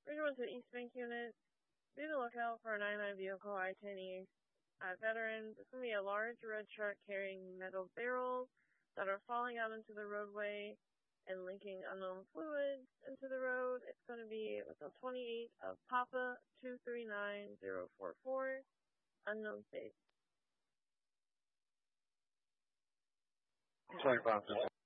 Region 1 to East Bank unit. Be on the lookout for a 99 vehicle I-10 East at Veterans. It's going to be a large red truck carrying metal barrels that are falling out into the roadway and linking unknown fluids into the road. It's going to be with a 28 of Papa 239044, unknown state. 25.